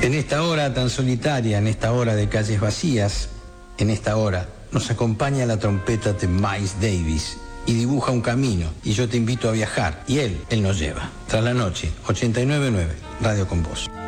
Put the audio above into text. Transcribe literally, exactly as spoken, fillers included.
En esta hora tan solitaria, en esta hora de calles vacías, en esta hora nos acompaña la trompeta de Miles Davis y dibuja un camino, y yo te invito a viajar, y él, él nos lleva. Tras la noche, ochenta y nueve punto nueve, Radio con Vos.